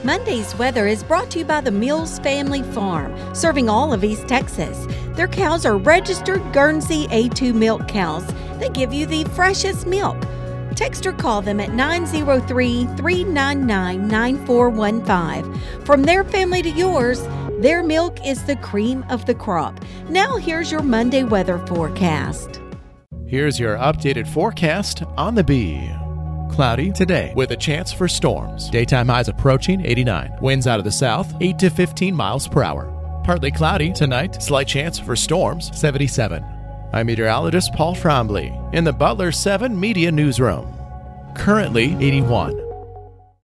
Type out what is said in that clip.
Monday's weather is brought to you by the Mills Family Farm, serving all of East Texas. Their cows are registered Guernsey A2 milk cows. They give you the freshest milk. Text or call them at 903-399-9415. From their family to yours, their milk is the cream of the crop. Now here's your Monday weather forecast. Here's your updated forecast on the Bee. Cloudy today with a chance for storms. Daytime highs approaching 89. Winds out of the south 8 to 15 miles per hour. Partly cloudy tonight. Slight chance for storms 77. I'm meteorologist Paul Trombley in the Butler 7 Media Newsroom. Currently 81.